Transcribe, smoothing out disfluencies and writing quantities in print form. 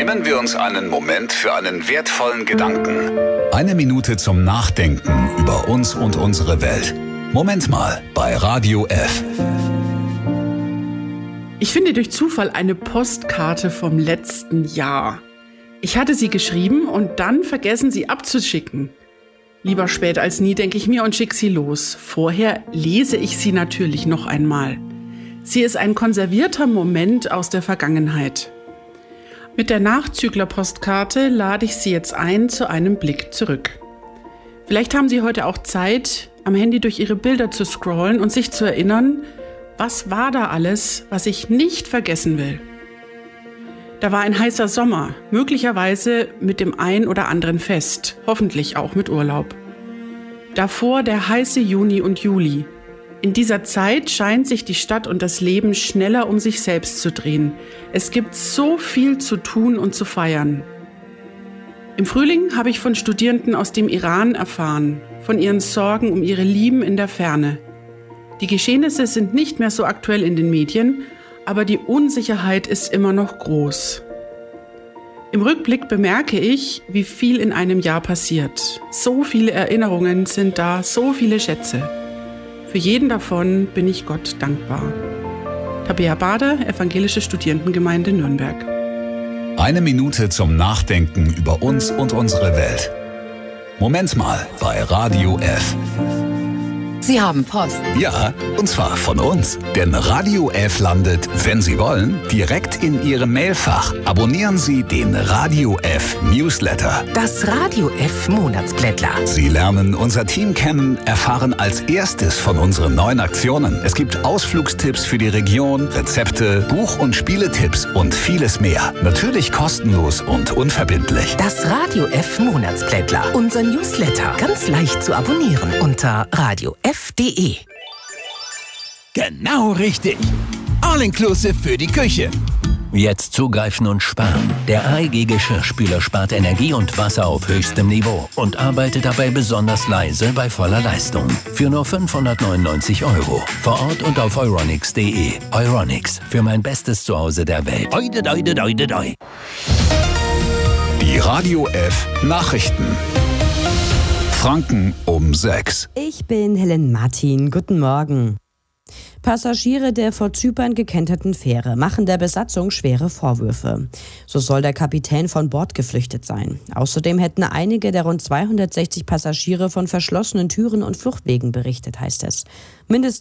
Nehmen wir uns einen Moment für einen wertvollen Gedanken. 1 Minute zum Nachdenken über uns und unsere Welt. Moment mal bei Radio F. Ich finde durch Zufall eine Postkarte vom letzten Jahr. Ich hatte sie geschrieben und dann vergessen, sie abzuschicken. Lieber spät als nie, denke ich mir, und schicke sie los. Vorher lese ich sie natürlich noch einmal. Sie ist ein konservierter Moment aus der Vergangenheit. Mit der Nachzügler-Postkarte lade ich Sie jetzt ein zu einem Blick zurück. Vielleicht haben Sie heute auch Zeit, am Handy durch Ihre Bilder zu scrollen und sich zu erinnern, was war da alles, was ich nicht vergessen will. Da war ein heißer Sommer, möglicherweise mit dem ein oder anderen Fest, hoffentlich auch mit Urlaub. Davor der heiße Juni und Juli. In dieser Zeit scheint sich die Stadt und das Leben schneller um sich selbst zu drehen. Es gibt so viel zu tun und zu feiern. Im Frühling habe ich von Studierenden aus dem Iran erfahren, von ihren Sorgen um ihre Lieben in der Ferne. Die Geschehnisse sind nicht mehr so aktuell in den Medien, aber die Unsicherheit ist immer noch groß. Im Rückblick bemerke ich, wie viel in einem Jahr passiert. So viele Erinnerungen sind da, so viele Schätze. Für jeden davon bin ich Gott dankbar. Tabea Bader, Evangelische Studierendengemeinde Nürnberg. 1 Minute zum Nachdenken über uns und unsere Welt. Moment mal bei Radio F. Sie haben Post. Ja, und zwar von uns. Denn Radio F landet, wenn Sie wollen, direkt in Ihrem Mailfach. Abonnieren Sie den Radio F Newsletter. Das Radio F Monatsblättler. Sie lernen unser Team kennen, erfahren als erstes von unseren neuen Aktionen. Es gibt Ausflugstipps für die Region, Rezepte, Buch- und Spieletipps und vieles mehr. Natürlich kostenlos und unverbindlich. Das Radio F Monatsblättler. Unser Newsletter. Ganz leicht zu abonnieren unter radiof.de. Genau richtig. All-inclusive für die Küche. Jetzt zugreifen und sparen. Der AEG Geschirrspüler spart Energie und Wasser auf höchstem Niveau und arbeitet dabei besonders leise bei voller Leistung. Für nur 599 €. Vor Ort und auf euronics.de. Euronics, für mein bestes Zuhause der Welt. Oide, oide, oide, oide. Die Radio F Nachrichten. Franken um 6. Ich bin Helen Martin. Guten Morgen. Passagiere der vor Zypern gekenterten Fähre machen der Besatzung schwere Vorwürfe. So soll der Kapitän von Bord geflüchtet sein. Außerdem hätten einige der rund 260 Passagiere von verschlossenen Türen und Fluchtwegen berichtet, heißt es. Mindestens